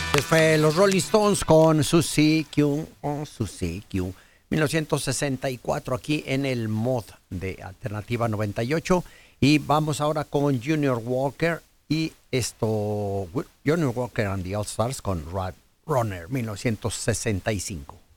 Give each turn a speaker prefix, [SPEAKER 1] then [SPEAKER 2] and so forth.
[SPEAKER 1] Fue los Rolling Stones con Susie Q, Susie Q, 1964 aquí en el mod de Alternativa 98. Y vamos ahora con Junior Walker y Junior Walker and the All Stars con Rod Runner, 1965.